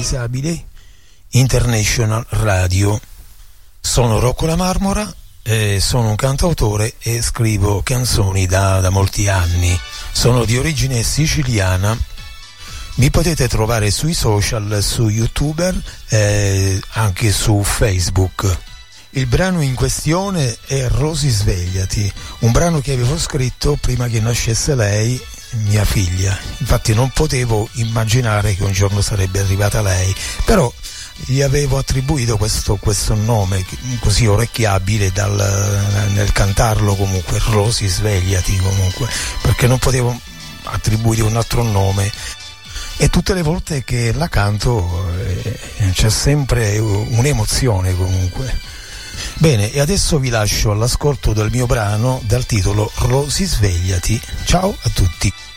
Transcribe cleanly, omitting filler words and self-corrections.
Disabili International Radio. Sono Rocco La Marmora, sono un cantautore e scrivo canzoni da molti anni. Sono di origine siciliana. Mi potete trovare sui social, su YouTube, anche su Facebook. Il brano in questione è Rosy Svegliati, un brano che avevo scritto prima che nascesse lei, mia figlia. Infatti non potevo immaginare che un giorno sarebbe arrivata lei, però gli avevo attribuito questo nome così orecchiabile nel cantarlo, comunque Rosy Svegliati, comunque, perché non potevo attribuire un altro nome. E tutte le volte che la canto c'è sempre un'emozione, comunque. Bene, e adesso vi lascio all'ascolto del mio brano dal titolo Rosy Svegliati. Ciao a tutti.